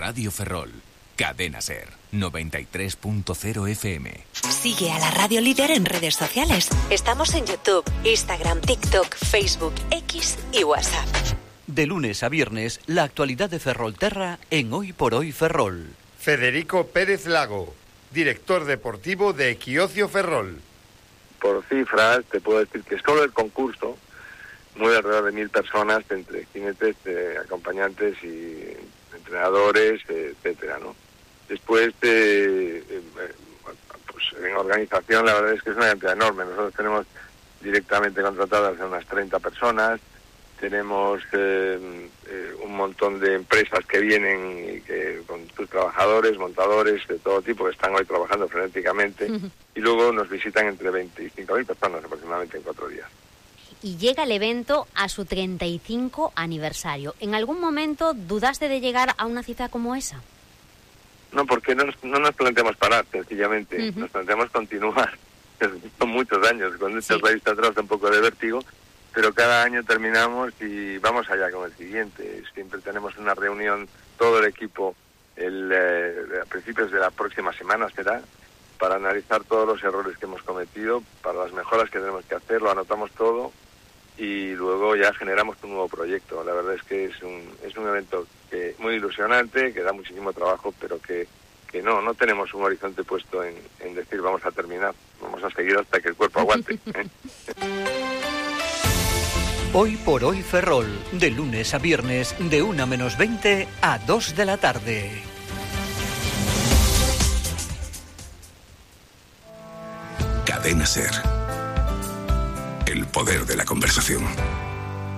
Radio Ferrol. Cadena Ser, 93.0 FM. Sigue a la Radio Líder en redes sociales. Estamos en YouTube, Instagram, TikTok, Facebook, X y WhatsApp. De lunes a viernes, la actualidad de Ferrolterra en Hoy por Hoy Ferrol. Federico Pérez Lago, director deportivo de Equiocio Ferrol. Por cifras, te puedo decir que solo el concurso mueve alrededor de 1.000 personas, entre jinetes, acompañantes y entrenadores, etcétera, ¿no? Después, pues en organización, la verdad es que es una cantidad enorme. Nosotros tenemos directamente contratadas a unas 30 personas, tenemos un montón de empresas que vienen y que, con sus trabajadores, montadores de todo tipo, que están hoy trabajando frenéticamente, y luego nos visitan entre 25.000 personas aproximadamente en 4 días. Y llega el evento a su 35 aniversario. ¿En algún momento dudaste de llegar a una cifra como esa? No, porque no nos planteamos parar, sencillamente. Nos planteamos continuar. Son muchos años, cuando echas la vista atrás da un poco de vértigo, pero cada año terminamos y vamos allá con el siguiente. Siempre tenemos una reunión, todo el equipo, a principios de la próxima semana será, para analizar todos los errores que hemos cometido, para las mejoras que tenemos que hacer, lo anotamos todo y luego ya generamos un nuevo proyecto. La verdad es que es un evento muy ilusionante, que da muchísimo trabajo, pero que no tenemos un horizonte puesto en decir vamos a terminar, vamos a seguir hasta que el cuerpo aguante. Hoy por Hoy Ferrol, de lunes a viernes, de 1:20 a 2 de la tarde. Cadena Ser. El poder de la conversación.